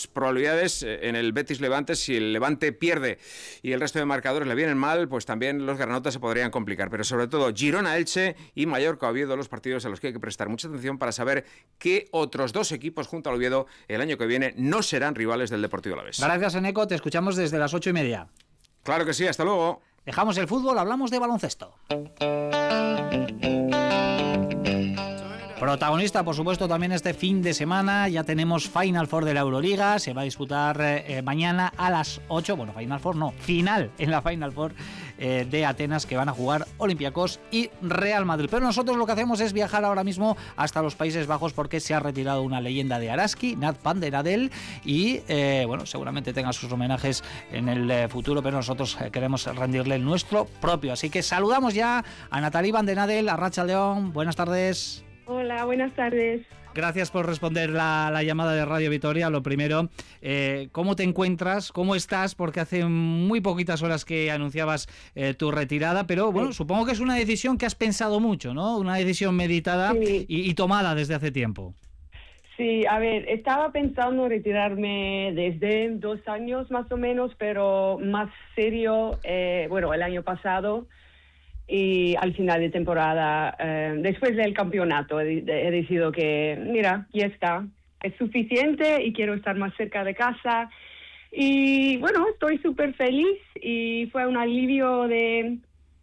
las probabilidades en el Betis Levante, si el Levante pierde y el resto de marcadores le vienen mal, pues también los granotas se podrían complicar. Pero sobre todo Girona-Elche y Mallorca-Oviedo, los partidos a los que hay que prestar mucha atención para saber qué otros dos equipos junto al Oviedo el año que viene no serán rivales del Deportivo Alavés. Gracias, Eneco, te escuchamos desde las 8:30. Claro que sí, hasta luego. Dejamos el fútbol, hablamos de baloncesto. Protagonista, por supuesto, también este fin de semana. Ya tenemos Final Four de la Euroliga. Se va a disputar mañana a las 8. Bueno, Final Four no, final en la Final Four de Atenas, que van a jugar Olympiacos y Real Madrid. Pero nosotros lo que hacemos es viajar ahora mismo hasta los Países Bajos, porque se ha retirado una leyenda de Araski, Nat van der Adel, y bueno, seguramente tenga sus homenajes en el futuro, pero nosotros queremos rendirle el nuestro propio. Así que saludamos ya a Nathalie van der Adel, a Racha León. Buenas tardes. Hola, buenas tardes. Gracias por responder la llamada de Radio Vitoria. Lo primero, ¿cómo te encuentras? ¿Cómo estás? Porque hace muy poquitas horas que anunciabas tu retirada, pero bueno, supongo que es una decisión que has pensado mucho, ¿no? Una decisión meditada y tomada desde hace tiempo. Sí, a ver, estaba pensando retirarme desde 2 años más o menos, pero más serio, el año pasado. Y al final de temporada, después del campeonato, he decidido que, mira, ya está, es suficiente y quiero estar más cerca de casa. Y bueno, estoy súper feliz y fue un alivio de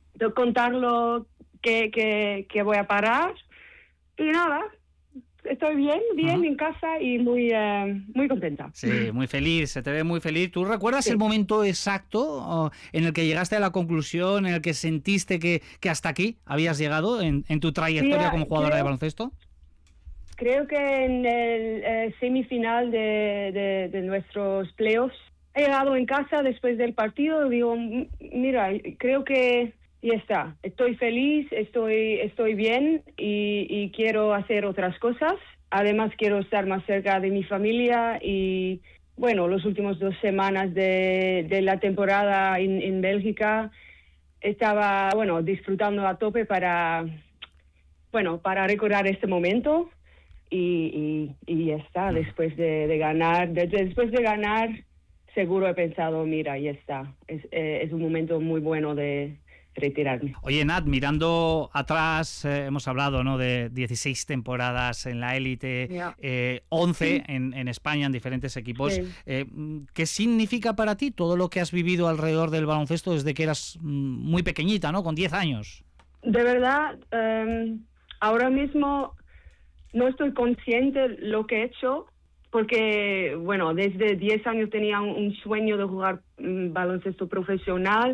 contarlo que voy a parar. Y nada, estoy bien en casa y muy contenta. Sí, muy feliz, se te ve muy feliz. ¿Tú recuerdas el momento exacto en el que llegaste a la conclusión, en el que sentiste que hasta aquí habías llegado en tu trayectoria como jugadora de baloncesto? Creo que en el semifinal de nuestros playoffs he llegado en casa después del partido. Digo, mira, creo que ya está, estoy feliz, estoy bien y quiero hacer otras cosas. Además quiero estar más cerca de mi familia y bueno, los últimos 2 semanas de la temporada en Bélgica estaba disfrutando a tope para recordar este momento y ya está. Después de ganar seguro he pensado, mira, ya está, es un momento muy bueno de retirarme. Oye, Nat, mirando atrás, hemos hablado, ¿no?, de 16 temporadas en la élite, 11 en España, en diferentes equipos. ¿Qué significa para ti todo lo que has vivido alrededor del baloncesto desde que eras muy pequeñita, ¿no?, con 10 años? De verdad, ahora mismo no estoy consciente de lo que he hecho, porque, bueno, desde 10 años tenía un sueño de jugar baloncesto profesional.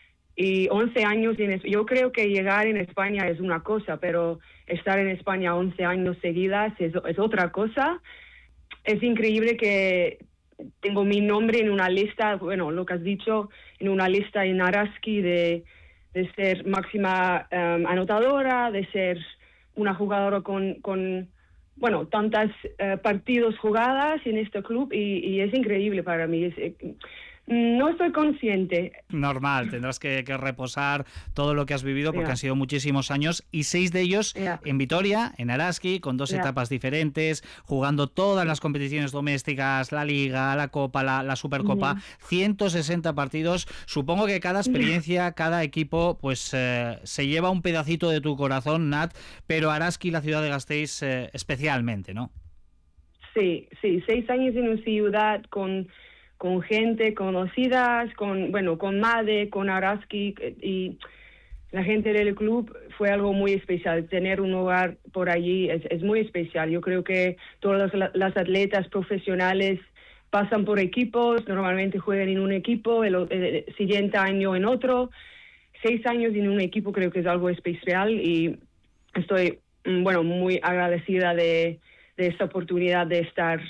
Y 11 años, yo creo que llegar en España es una cosa, pero estar en España 11 años seguidas es otra cosa. Es increíble que tengo mi nombre en una lista, bueno, lo que has dicho, en una lista en Araski de ser máxima anotadora, de ser una jugadora con tantos partidos jugadas en este club y es increíble para mí. No estoy consciente. Normal, tendrás que reposar todo lo que has vivido porque han sido muchísimos años y 6 de ellos en Vitoria, en Araski, con 2 etapas diferentes, jugando todas las competiciones domésticas, la Liga, la Copa, la Supercopa, 160 partidos. Supongo que cada experiencia, cada equipo, pues se lleva un pedacito de tu corazón, Nat, pero Araski, la ciudad de Gasteiz, especialmente, ¿no? Sí, 6 años en una ciudad con gente conocida, con Made, con Araski, y la gente del club fue algo muy especial. Tener un hogar por allí es muy especial. Yo creo que todas las atletas profesionales pasan por equipos, normalmente juegan en un equipo, el siguiente año en otro. 6 años en un equipo creo que es algo especial y estoy muy agradecida de esta oportunidad de estar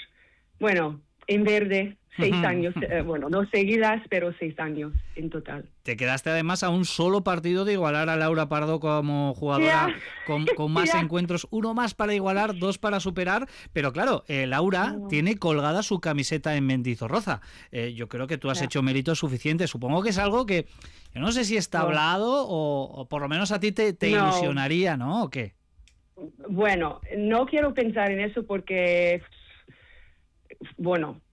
en verde 6 años, no seguidas, pero 6 años en total. Te quedaste además a un solo partido de igualar a Laura Pardo como jugadora con más encuentros, 1 más para igualar, 2 para superar, pero claro, Laura tiene colgada su camiseta en Mendizorroza. Yo creo que tú has hecho mérito suficiente, supongo que es algo que yo no sé si está hablado o por lo menos a ti te ilusionaría, ¿no? ¿O qué? Bueno, no quiero pensar en eso porque